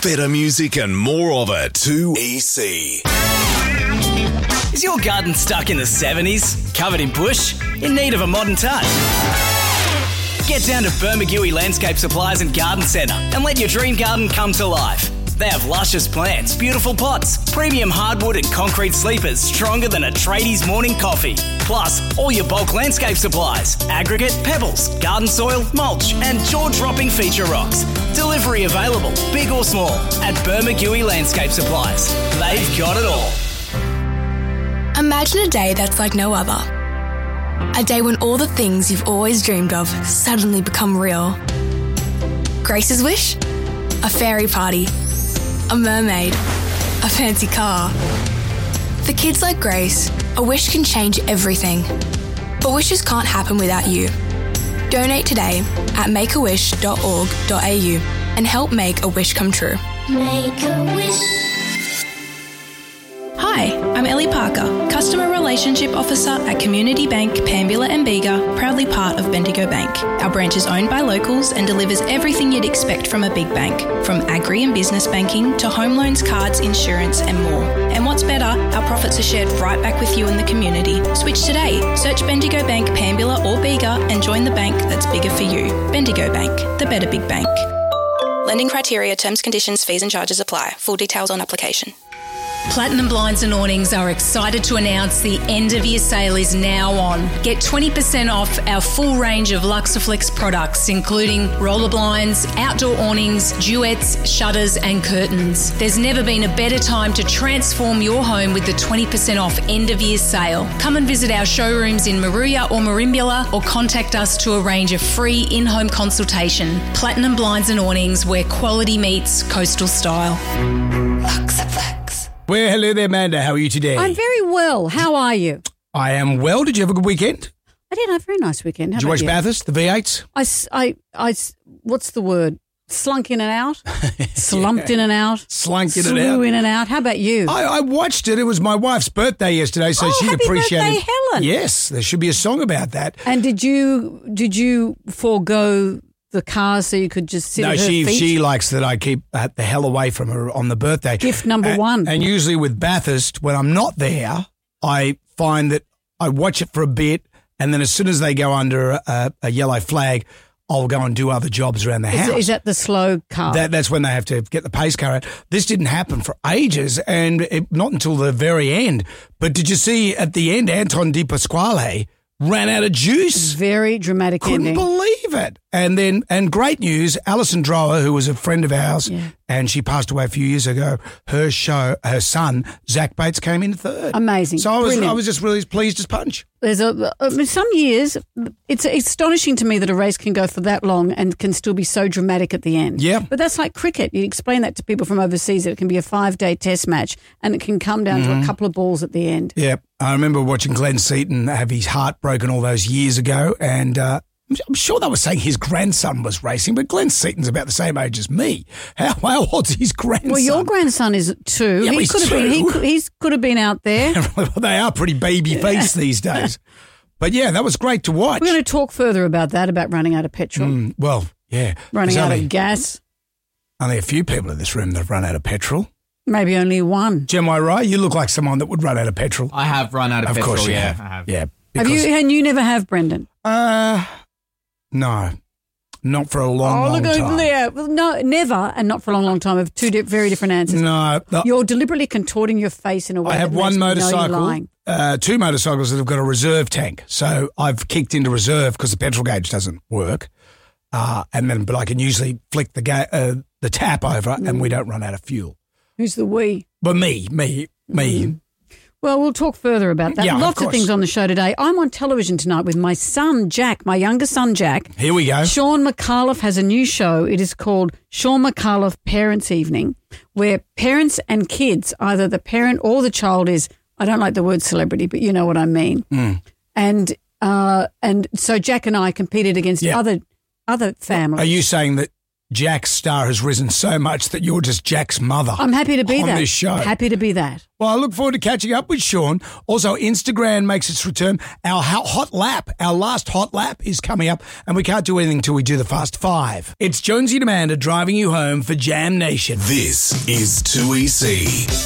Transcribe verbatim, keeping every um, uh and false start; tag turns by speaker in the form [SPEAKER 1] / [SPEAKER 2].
[SPEAKER 1] Better music and more of it. two E C.
[SPEAKER 2] Is your garden stuck in the seventies? Covered in bush? In need of a modern touch? Get down to Bermagui Landscape Supplies and Garden Centre and let your dream garden come to life. They have luscious plants, beautiful pots, premium hardwood and concrete sleepers stronger than a tradie's morning coffee. Plus, all your bulk landscape supplies, aggregate, pebbles, garden soil, mulch and jaw-dropping feature rocks. Delivery available, big or small, at Bermagui Landscape Supplies. They've got it all.
[SPEAKER 3] Imagine a day that's like no other. A day when all the things you've always dreamed of suddenly become real. Grace's wish? A fairy party. A mermaid. A fancy car. For kids like Grace, a wish can change everything. But wishes can't happen without you. Donate today at make a wish dot org dot a u and help make a wish come true.
[SPEAKER 4] Make a wish.
[SPEAKER 5] Hi, I'm Ellie Parker, Customer Relationship Officer at Community Bank, Pambula and Bega, proudly part of Bendigo Bank. Our branch is owned by locals and delivers everything you'd expect from a big bank, from agri and business banking to home loans, cards, insurance and more. And what's better, our profits are shared right back with you in the community. Switch today. Search Bendigo Bank, Pambula or Bega and join the bank that's bigger for you. Bendigo Bank, the better big bank. Lending criteria, terms, conditions, fees and charges apply. Full details on application.
[SPEAKER 6] Platinum Blinds and Awnings are excited to announce the end of year sale is now on. Get twenty percent off our full range of Luxaflex products, including roller blinds, outdoor awnings, duets, shutters and curtains. There's never been a better time to transform your home with the twenty percent off end of year sale. Come and visit our showrooms in Maruya or Marimbula or contact us to arrange a free in-home consultation. Platinum Blinds and Awnings, where quality meets coastal style.
[SPEAKER 3] Luxaflex.
[SPEAKER 7] Well, hello there, Amanda. How are you today?
[SPEAKER 8] I'm very well. How are you?
[SPEAKER 7] I am well. Did you have a good weekend?
[SPEAKER 8] I did have a very nice weekend. How
[SPEAKER 7] Did you
[SPEAKER 8] about
[SPEAKER 7] watch
[SPEAKER 8] you?
[SPEAKER 7] Bathurst, the V eights?
[SPEAKER 8] I, s- I, I s- what's the word? Slunk in and out? Slumped
[SPEAKER 7] Yeah.
[SPEAKER 8] in and out?
[SPEAKER 7] Slunk in and
[SPEAKER 8] Slew
[SPEAKER 7] out.
[SPEAKER 8] in and out. How about you?
[SPEAKER 7] I, I watched it. It was my wife's birthday yesterday, so
[SPEAKER 8] Oh,
[SPEAKER 7] she'd
[SPEAKER 8] happy
[SPEAKER 7] appreciated.
[SPEAKER 8] birthday, Helen.
[SPEAKER 7] Yes, there should be a song about that.
[SPEAKER 8] And did you did you forego the car so you could just sit
[SPEAKER 7] No,
[SPEAKER 8] at her
[SPEAKER 7] she
[SPEAKER 8] feet?
[SPEAKER 7] she likes that I keep uh, the hell away from her on the birthday.
[SPEAKER 8] Gift number
[SPEAKER 7] And-
[SPEAKER 8] one.
[SPEAKER 7] And usually with Bathurst, when I'm not there, I find that I watch it for a bit, and then as soon as they go under a, a yellow flag, I'll go and do other jobs around the
[SPEAKER 8] Is,
[SPEAKER 7] house.
[SPEAKER 8] is that the slow car?
[SPEAKER 7] That, that's when they have to get the pace car out. This didn't happen for ages, and it, not until the very end. But did you see at the end, Anton Di Pasquale ran out of juice?
[SPEAKER 8] Very dramatic
[SPEAKER 7] Couldn't
[SPEAKER 8] ending.
[SPEAKER 7] believe it. And then, and great news, Alison Drower, who was a friend of ours,
[SPEAKER 8] Yeah.
[SPEAKER 7] and she passed away a few years ago, her show, her son, Zach Bates, came in third.
[SPEAKER 8] Amazing.
[SPEAKER 7] So I was,
[SPEAKER 8] Brilliant.
[SPEAKER 7] I was just really pleased as punch.
[SPEAKER 8] There's a I mean, some years. It's astonishing to me that a race can go for that long and can still be so dramatic at the end.
[SPEAKER 7] Yeah.
[SPEAKER 8] But that's like cricket. You explain that to people from overseas that it can be a five-day Test match and it can come down
[SPEAKER 7] Mm-hmm.
[SPEAKER 8] to a couple of balls at the end.
[SPEAKER 7] Yeah. I remember watching Glenn Seaton have his heart broken all those years ago, and uh, I'm sure they were saying his grandson was racing, but Glenn Seaton's about the same age as me. How, how old's his grandson?
[SPEAKER 8] Well, your grandson is two.
[SPEAKER 7] Yeah,
[SPEAKER 8] he
[SPEAKER 7] he's
[SPEAKER 8] could have been. He
[SPEAKER 7] two.
[SPEAKER 8] could, he's could have been out there.
[SPEAKER 7] Well, they are pretty baby-faced these days. But, yeah, that was great to watch.
[SPEAKER 8] We're going to talk further about that, about running out of petrol,
[SPEAKER 7] Mm, well, yeah.
[SPEAKER 8] running
[SPEAKER 7] There's
[SPEAKER 8] out
[SPEAKER 7] only,
[SPEAKER 8] of gas.
[SPEAKER 7] only a few people in this room that have run out of petrol.
[SPEAKER 8] Maybe only one.
[SPEAKER 7] Am I right? You look like someone that would run out of petrol.
[SPEAKER 9] I have run out of,
[SPEAKER 7] Of
[SPEAKER 9] petrol,
[SPEAKER 7] course you
[SPEAKER 9] yeah.
[SPEAKER 7] have.
[SPEAKER 9] I have.
[SPEAKER 7] Yeah.
[SPEAKER 8] Have
[SPEAKER 7] because-
[SPEAKER 8] you? And you never have, Brendan.
[SPEAKER 7] Uh, no. Not for a long, long
[SPEAKER 8] look at
[SPEAKER 7] time.
[SPEAKER 8] yeah. Well, no, never, and not for a long, long time. Of two di- very different answers.
[SPEAKER 7] No. the-
[SPEAKER 8] You're deliberately contorting your face in a way.
[SPEAKER 7] I have
[SPEAKER 8] that
[SPEAKER 7] one
[SPEAKER 8] makes me know you're
[SPEAKER 7] motorcycle,
[SPEAKER 8] lying.
[SPEAKER 7] uh, two motorcycles that have got a reserve tank. So I've kicked into reserve because the petrol gauge doesn't work. Uh, and then, but I can usually flick the ga- uh, the tap over
[SPEAKER 8] Mm.
[SPEAKER 7] and we don't run out of fuel.
[SPEAKER 8] Who's the we?
[SPEAKER 7] But me, me, me.
[SPEAKER 8] Well, we'll talk further about that.
[SPEAKER 7] Yeah, of
[SPEAKER 8] Lots of,
[SPEAKER 7] course.
[SPEAKER 8] things on the show today. I'm on television tonight with my son, Jack, my younger son, Jack.
[SPEAKER 7] Here we go.
[SPEAKER 8] Sean McAuliffe has a new show. It is called Sean McAuliffe Parents Evening, where parents and kids, either the parent or the child is, I don't like the word celebrity, but you know what I mean.
[SPEAKER 7] Mm.
[SPEAKER 8] And uh, and so Jack and I competed against
[SPEAKER 7] Yeah.
[SPEAKER 8] other other families.
[SPEAKER 7] Are you saying that Jack's star has risen so much that you're just Jack's mother.
[SPEAKER 8] I'm happy to be
[SPEAKER 7] on
[SPEAKER 8] that.
[SPEAKER 7] this show.
[SPEAKER 8] Happy to be that.
[SPEAKER 7] Well, I look forward to catching up with Sean. Also, Instagram makes its return. Our hot lap, our last hot lap is coming up, and we can't do anything till we do the Fast Five. It's Jonesy and Amanda driving you home for Jam Nation.
[SPEAKER 1] This is two E C.